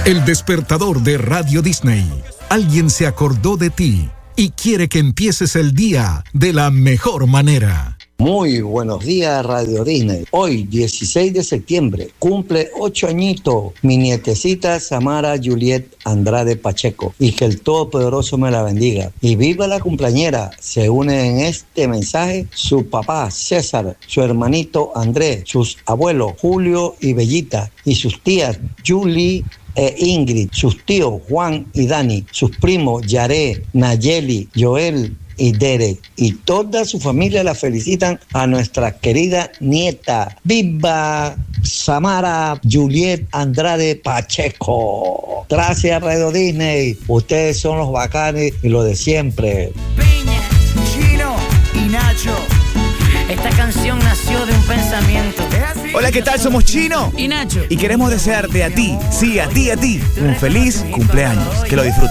El despertador de Radio Disney. Alguien se acordó de ti y quiere que empieces el día de la mejor manera. Muy buenos días, Radio Disney. Hoy, 16 de septiembre, cumple 8 añitos mi nietecita Samara Juliet Andrade Pacheco. Y que el Todopoderoso me la bendiga. Y viva la cumpleañera. Se une en este mensaje su papá César, su hermanito Andrés, sus abuelos Julio y Bellita, y sus tías Julie e Ingrid, sus tíos Juan y Dani, sus primos Yaré, Nayeli, Joel y Derek, y toda su familia la felicitan a nuestra querida nieta. ¡Viva Samara Juliet Andrade Pacheco! Gracias, Radio Disney. Ustedes son los bacanes y lo de siempre. Peña, Chino y Nacho. Esta canción nació de un pensamiento. Hola, ¿qué tal? Somos Chino y Nacho. y queremos desearte a ti, sí, a ti, un feliz cumpleaños. Que lo disfrutes.